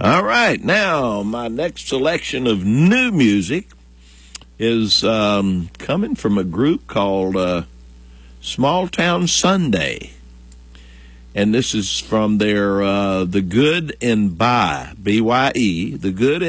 All right, now my next selection of new music is coming from a group called Small Town Sunday. And this is from their The Good and Bye, B-Y-E, The Good